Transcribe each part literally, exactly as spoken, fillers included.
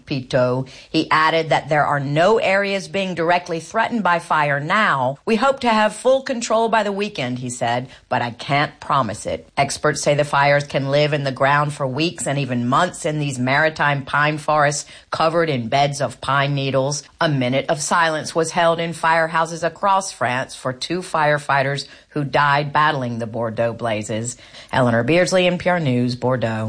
Pitot. He added that there are no areas being directly threatened by fire now. We hope to have full control by the weekend, he said, but I can't promise it. Experts say the fires can live in the ground for weeks and even months in these maritime pine forests covered in beds of pine needles. A minute of silence was held in firehouses across France for two firefighters who died battling the Bordeaux blazes. Eleanor Beardsley, N P R News, Bordeaux.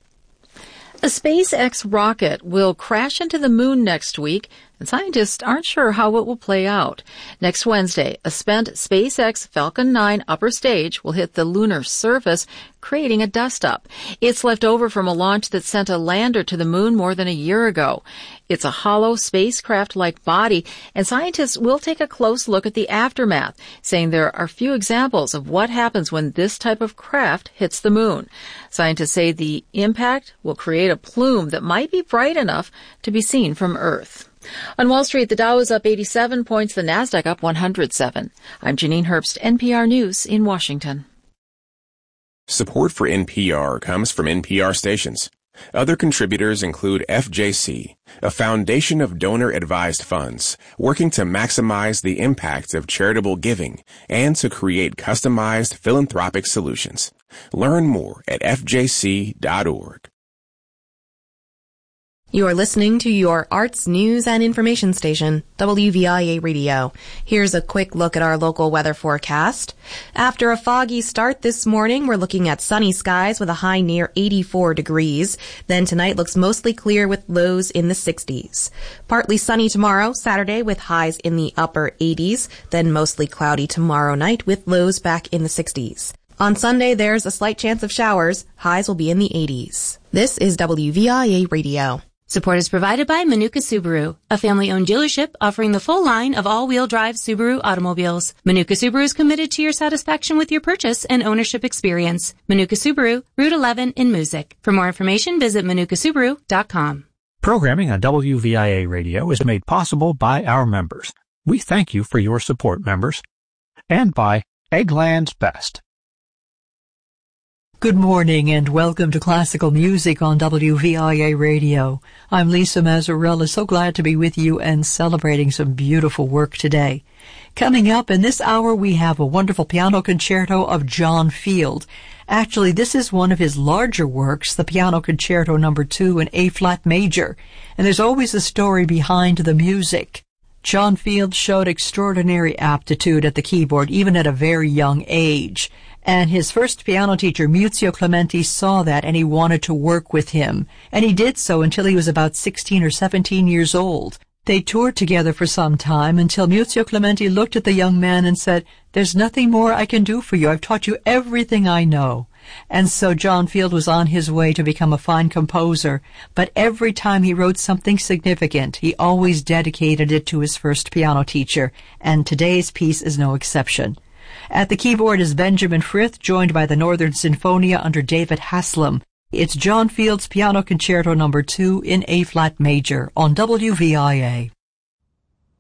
A SpaceX rocket will crash into the moon next week, and scientists aren't sure how it will play out. Next Wednesday, a spent SpaceX Falcon nine upper stage will hit the lunar surface, creating a dust-up. It's left over from a launch that sent a lander to the moon more than a year ago. It's a hollow spacecraft-like body, and scientists will take a close look at the aftermath, saying there are few examples of what happens when this type of craft hits the moon. Scientists say the impact will create a plume that might be bright enough to be seen from Earth. On Wall Street, the Dow is up eighty-seven points, the Nasdaq up one hundred seven. I'm Janine Herbst, N P R News in Washington. Support for N P R comes from N P R stations. Other contributors include F J C, a foundation of donor-advised funds working to maximize the impact of charitable giving and to create customized philanthropic solutions. Learn more at f j c dot org. You are listening to your arts, news, and information station, W V I A Radio. Here's a quick look at our local weather forecast. After a foggy start this morning, we're looking at sunny skies with a high near eighty-four degrees. Then tonight looks mostly clear with lows in the sixties. Partly sunny tomorrow, Saturday, with highs in the upper eighties. Then mostly cloudy tomorrow night with lows back in the sixties. On Sunday, there's a slight chance of showers. Highs will be in the eighties. This is W V I A Radio. Support is provided by Manuka Subaru, a family-owned dealership offering the full line of all-wheel drive Subaru automobiles. Manuka Subaru is committed to your satisfaction with your purchase and ownership experience. Manuka Subaru, Route eleven in Moosic. For more information, visit manuka subaru dot com. Programming on W V I A Radio is made possible by our members. We thank you for your support, members. And by Eggland's Best. Good morning and welcome to Classical Music on W V I A Radio. I'm Lisa Mazzarella, so glad to be with you and celebrating some beautiful work today. Coming up in this hour, we have a wonderful piano concerto of John Field. Actually, this is one of his larger works, the Piano Concerto Number two in A-flat major, and there's always a story behind the music. John Field showed extraordinary aptitude at the keyboard, even at a very young age. And his first piano teacher, Muzio Clementi, saw that and he wanted to work with him. And he did so until he was about sixteen or seventeen years old. They toured together for some time until Muzio Clementi looked at the young man and said, "There's nothing more I can do for you. I've taught you everything I know." And so John Field was on his way to become a fine composer. But every time he wrote something significant, he always dedicated it to his first piano teacher. And today's piece is no exception. At the keyboard is Benjamin Frith, joined by the Northern Sinfonia under David Haslam. It's John Field's Piano Concerto Number two in A-flat major on W V I A.